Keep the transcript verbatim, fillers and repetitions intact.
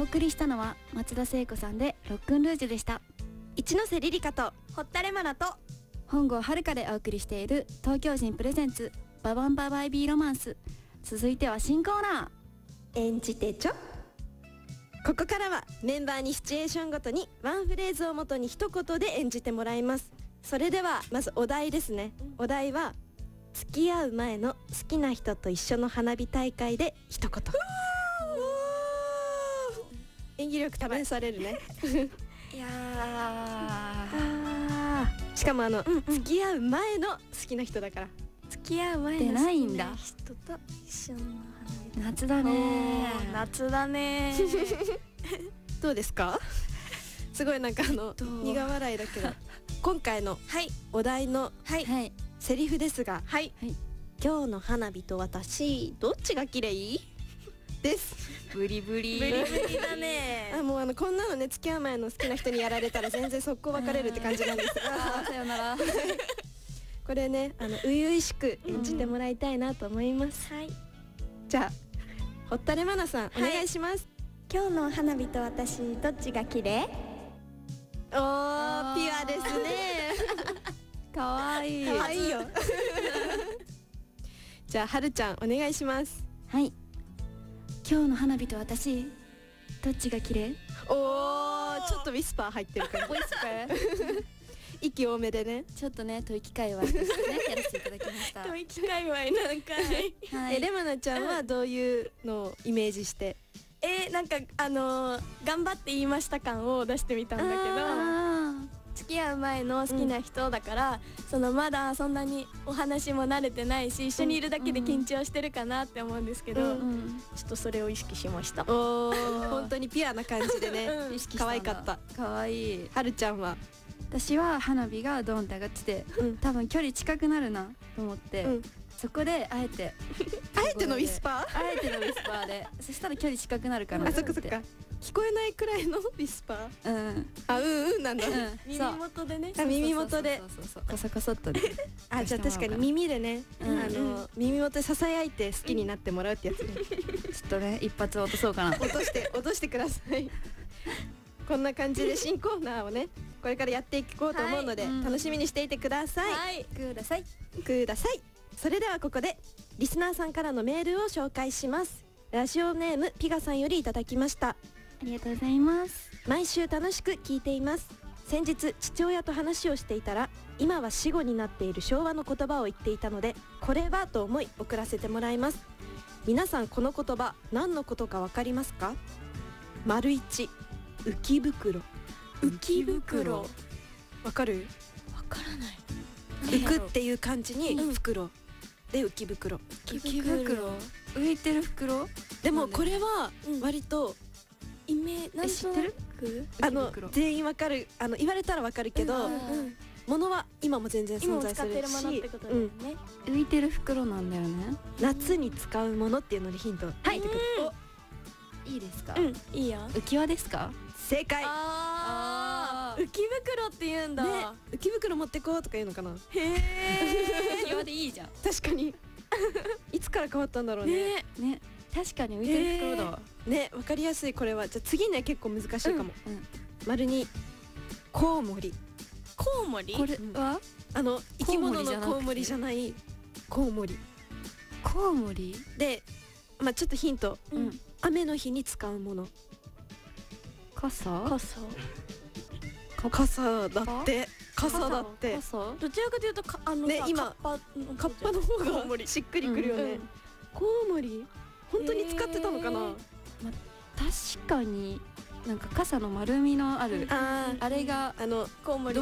送りしたのは松田聖子さんでロックンルージュでした。 一ノ瀬リリカと堀田レマナと本郷遥でお送りしている東京人プレゼンツババンババイビーロマンス。続いては新コーナー、 演じてちょ。ここからはメンバーにシチュエーションごとにワンフレーズをもとに一言で演じてもらいます。それではまずお題ですね、うん、お題は付き合う前の好きな人と一緒の花火大会で一言。演技力試されるねいやーしかもあの、うんうん、付き合う前の好きな人だから。 付き合う前の好きな人と一緒の花火。 夏だねー、 夏だねーどうですかすごいなんかあの苦笑いだけど今回のお題のセリフですが、 はい、 今日の花火と私どっちが綺麗ですブリブリブリブリだねあもうあのこんなのね付き合う前の好きな人にやられたら全然速攻別れるって感じなんですがさよならこれねあの初々しく演じてもらいたいなと思います、 うん、はい。 じゃあ堀田レマナさん、はい、お願いします。 今日の花火と私どっちが綺麗？ おーピュアですねかわいいかわいいよじゃあはるちゃんお願いします。 はい、今日の花火と私どっちが綺麗？ おーちょっとウィスパー入ってるからウィスパー息多めでね。 ちょっとね吐息界隈ですねやらせていただきました吐息界隈なんかい、 はい、 えレマナちゃんはどういうのをイメージして、 えー、なんかあのー、頑張って言いました感を出してみたんだけど、付き合う前の好きな人だから、うん、そのまだそんなにお話も慣れてないし一緒にいるだけで緊張してるかなって思うんですけど、うんうん、ちょっとそれを意識しました。 おー本当にピュアな感じでね、 うん、意識したんだ。 可愛かった。 可愛い。 はるちゃんは？ 私は花火がドンって上がってて、うん、多分距離近くなるなと思って、うん、そこであえてあえてのウィスパーあえてのウィスパーでそしたら距離近くなるかなあそっかそっか聞こえないくらいのウィスパー。 うんあうんうんなんだ、うん、 耳元でね。 あ耳元でそうそうそうコソコソっとねあじゃあ確かに耳でね、うん、あの耳元でささやいて好きになってもらうってやつねちょっとね一発落とそうかな落として落としてくださいこんな感じで新コーナーをねこれからやっていこうと思うので、はい、楽しみにしていてください。 はい、 くださいください。それではここでリスナーさんからのメールを紹介します。ラジオネームピガさんよりいただきました。 ありがとうございます。 毎週楽しく聞いています。先日父親と話をしていたら今は死語になっている昭和の言葉を言っていたのでこれはと思い送らせてもらいます。皆さんこの言葉何のことかわかりますか？丸一浮き袋。 浮き袋わかる？ わからない。 浮くっていう漢字に袋、うん、で浮き袋。 浮き袋浮いてる袋。 でもこれは割とイメージ知ってる？ あの全員わかる。あの言われたらわかるけど、うんうん、ものは今も全然存在するし、 今も使ってるものってことだよね、うん、 浮いてる袋なんだよね。 夏に使うものっていうのでヒント入ってくる。 いいですか？ うんいいよ。 浮き輪ですか？ 正解。 あー浮き袋って言うんだ、 ね、浮き袋持ってこうとか言うのかな。 へえ浮き輪でいいじゃん。 確かにいつから変わったんだろうね。 ねね確かに浮いてる袋だわ。 ねわかりやすい。これはじゃあ次ね結構難しいかも。 うんうん、 丸にコウモリ。 コウモリ？ これはあの生き物のコウモリじゃないコウモリ。 コウモリでまあちょっとヒント、 うん、 雨の日に使うもの。 傘？ 傘？ 傘だって。傘だって。 傘？どちらかというとかあのね今カッパの方がしっくりくるよね。コウモリ本当に使ってたのかな。ま確かになんか傘の丸みのあるあれがあのコウモリ